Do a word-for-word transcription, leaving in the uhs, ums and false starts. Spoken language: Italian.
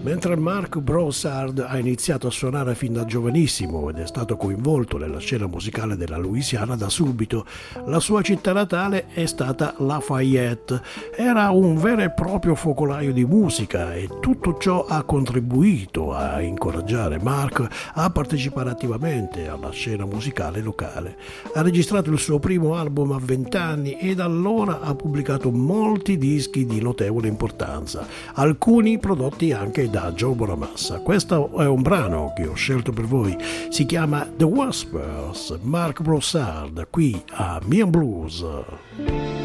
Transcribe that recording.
Mentre Mark Broussard ha iniziato a suonare fin da giovanissimo ed è stato coinvolto nella scena musicale della Louisiana da subito, la sua città natale è stata Lafayette. Era un vero e proprio focolaio di musica e tutto ciò ha contribuito a incoraggiare Mark a partecipare attivamente alla scena musicale locale. Ha registrato il suo primo album a venti anni e da allora ha pubblicato molti dischi di notevole importanza, alcuni prodotti anche da Joe Bonamassa. Questo è un brano che ho scelto per voi, si chiama The Whispers, Mark Broussard, qui a Me and Blues.